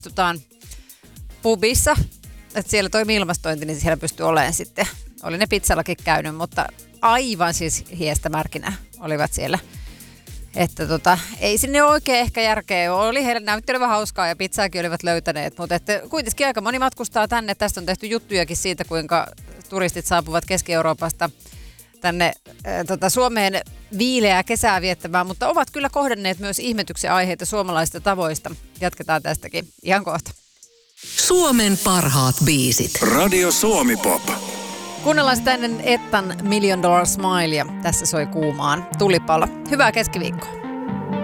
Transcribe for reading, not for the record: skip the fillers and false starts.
pubissa, että siellä toi ilmastointi, niin siellä pystyi olemaan sitten. Oli ne pizzallakin käynyt, mutta aivan siis hiestämärkinä olivat siellä. Että ei sinne oikein ehkä järkeä oli. Heille näytti olevan hauskaa ja pizzaakin olivat löytäneet, mutta että kuitenkin aika moni matkustaa tänne. Tästä on tehty juttujakin siitä, kuinka turistit saapuvat Keski-Euroopasta tänne Suomeen viileää kesää viettämään, mutta ovat kyllä kohdanneet myös ihmetyksen aiheita suomalaisista tavoista. Jatketaan tästäkin ihan kohta. Suomen parhaat biisit. Radio Suomi Pop. Kuunnellaan sitä ennen Ettan $1 Million Smilea. Tässä soi kuumaan tulipalo. Hyvää keskiviikkoa.